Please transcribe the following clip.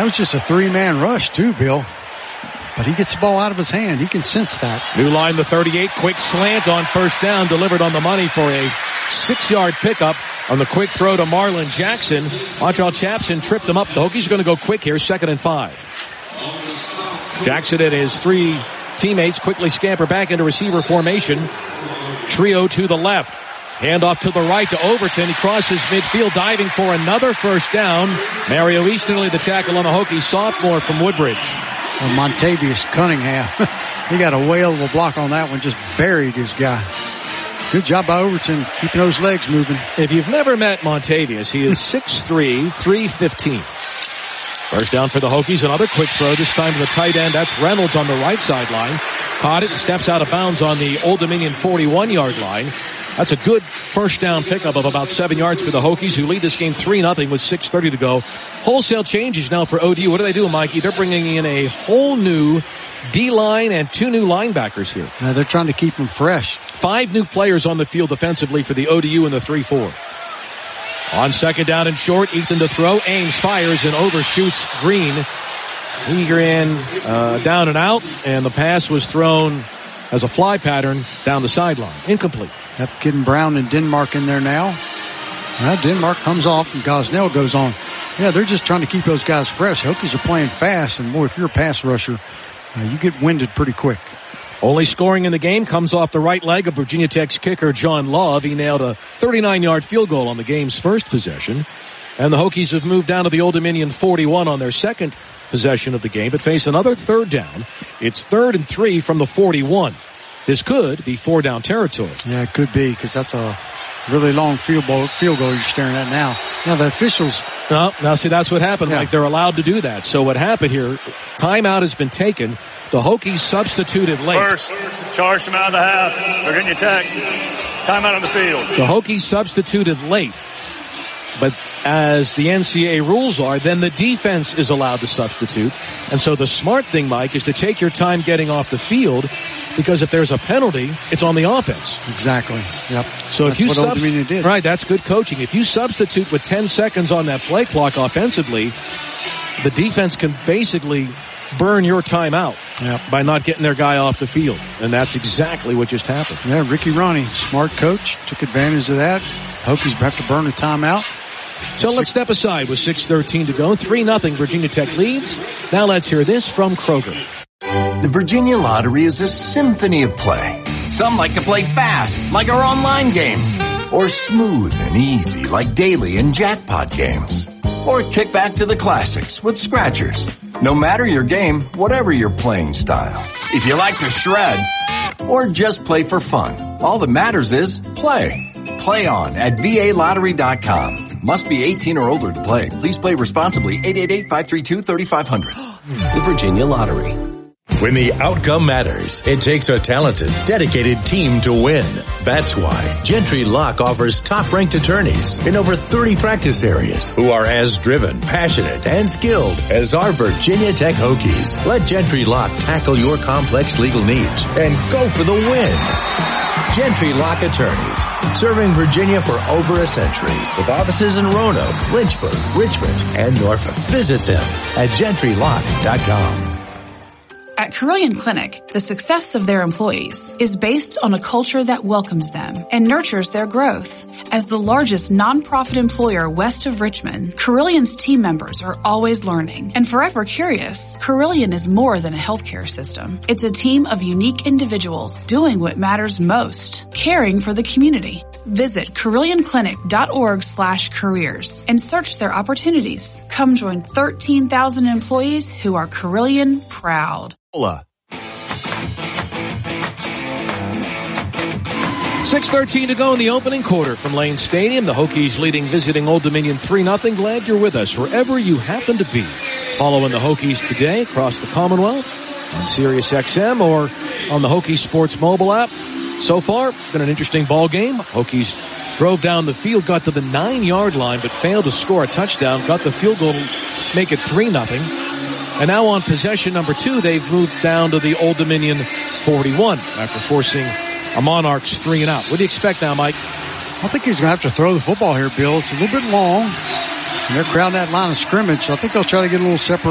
that was just a three-man rush too, Bill. But he gets the ball out of his hand. He can sense that. New line, the 38. Quick slant on first down. Delivered on the money for a 6-yard pickup on the quick throw to Marlon Jackson. Montreal Chapson tripped him up. The Hokies are going to go quick here. 2nd and 5. Jackson and his 3 teammates quickly scamper back into receiver formation. Trio to the left. Handoff to the right to Overton. He crosses midfield, diving for another first down. Mario Easterly, the tackle on the Hokies sophomore from Woodbridge. Well, Montavious Cunningham, he got a whale of a block on that one, just buried his guy. Good job by Overton, keeping those legs moving. If you've never met Montavious, he is 6'3", 315. First down for the Hokies, another quick throw, this time to the tight end. That's Reynolds on the right sideline. Caught it and steps out of bounds on the Old Dominion 41-yard line. That's a good first down pickup of about 7 yards for the Hokies, who lead this game 3-0 with 6:30 to go. Wholesale changes now for ODU. What are they doing, Mikey? They're bringing in a whole new D-line and 2 new linebackers here. Now they're trying to keep them fresh. 5 new players on the field defensively for the ODU in the 3-4. On 2nd down and short, Ethan to throw. Ames fires and overshoots Green. He ran down and out, and the pass was thrown as a fly pattern down the sideline. Incomplete. Yep, getting Brown and Denmark in there now. Denmark comes off and Gosnell goes on. Yeah, they're just trying to keep those guys fresh. Hokies are playing fast, and boy, if you're a pass rusher, you get winded pretty quick. Only scoring in the game comes off the right leg of Virginia Tech's kicker, John Love. He nailed a 39-yard field goal on the game's first possession. And the Hokies have moved down to the Old Dominion 41 on their second possession of the game, but face another 3rd down. It's 3rd and 3 from the 41. This could be 4-down territory. Yeah, it could be, because that's a really long field goal you're staring at now. Now the officials... Now see, that's what happened. Yeah. Like, they're allowed to do that. So what happened here, timeout has been taken. The Hokies substituted late. First, charge them out of the half. Virginia Tech, timeout on the field. The Hokies substituted late. But as the NCAA rules are, then the defense is allowed to substitute. And so the smart thing, Mike, is to take your time getting off the field, because if there's a penalty, it's on the offense. Exactly. Yep. So that's if you what Old Dominion did. Right, that's good coaching. If you substitute with 10 seconds on that play clock offensively, the defense can basically burn your timeout by not getting their guy off the field. And that's exactly what just happened. Yeah, Ricky Ronnie, smart coach, took advantage of that. Hokies have to burn a timeout. So let's step aside with 6:13 to go. 3-0 Virginia Tech leads. Now let's hear this from Kroger. The Virginia Lottery is a symphony of play. Some like to play fast, like our online games. Or smooth and easy, like daily and jackpot games. Or kick back to the classics with scratchers. No matter your game, whatever your playing style. If you like to shred, or just play for fun, all that matters is play. Play on at VALottery.com. Must be 18 or older to play. Please play responsibly. 888-532-3500. The Virginia Lottery. When the outcome matters, it takes a talented, dedicated team to win. That's why Gentry Lock offers top-ranked attorneys in over 30 practice areas who are as driven, passionate, and skilled as our Virginia Tech Hokies. Let Gentry Lock tackle your complex legal needs and go for the win. Gentry Lock Attorneys, serving Virginia for over a century, with offices in Roanoke, Lynchburg, Richmond, and Norfolk. Visit them at gentrylock.com. At Carilion Clinic, the success of their employees is based on a culture that welcomes them and nurtures their growth. As the largest nonprofit employer west of Richmond, Carillion's team members are always learning and forever curious. Carilion is more than a healthcare system. It's a team of unique individuals doing what matters most, caring for the community. Visit CarillionClinic.org/careers and search their opportunities. Come join 13,000 employees who are Carilion proud. 6:13 to go in the opening quarter from Lane Stadium. The Hokies leading visiting Old Dominion 3-0. Glad you're with us wherever you happen to be. Following the Hokies today across the Commonwealth on Sirius XM or on the Hokies Sports mobile app. So far, been an interesting ball game. Hokies drove down the field, got to the 9-yard line, but failed to score a touchdown. Got the field goal to make it 3-0. And now on possession number 2, they've moved down to the Old Dominion 41 after forcing a Monarchs 3-and-out. What do you expect now, Mike? I think he's going to have to throw the football here, Bill. It's a little bit long. And they're crowding that line of scrimmage, so I think they'll try to get a little separation.